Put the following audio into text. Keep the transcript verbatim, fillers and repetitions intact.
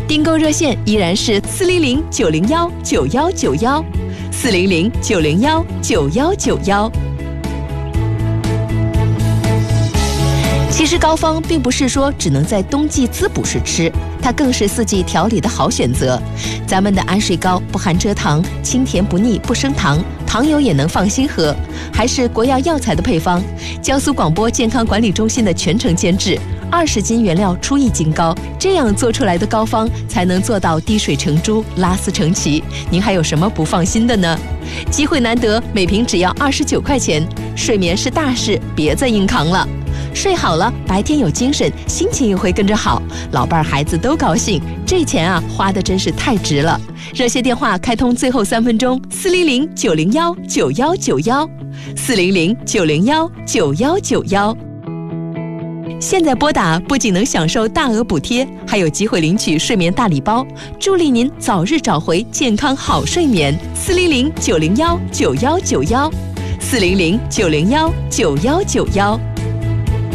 订购热线依然是四零零九零幺九幺九幺，四零零九零幺九幺九幺。其实膏方并不是说只能在冬季滋补时吃，它更是四季调理的好选择。咱们的安睡膏不含蔗糖，清甜不腻，不升糖，糖友也能放心喝，还是国药药材的配方，江苏广播健康管理中心的全程监制，二十斤原料出一斤膏，这样做出来的膏方才能做到滴水成珠，拉丝成奇。您还有什么不放心的呢？机会难得，每瓶只要二十九块钱，睡眠是大事，别再硬扛了。睡好了，白天有精神，心情也会跟着好，老伴儿孩子都高兴，这钱啊花的真是太值了。热线电话开通最后三分钟，四零零九零幺九幺九幺，四零零九零幺九幺九幺。现在拨打不仅能享受大额补贴，还有机会领取睡眠大礼包，助力您早日找回健康好睡眠。四零零九零幺九幺九幺，四零零九零幺九幺九幺。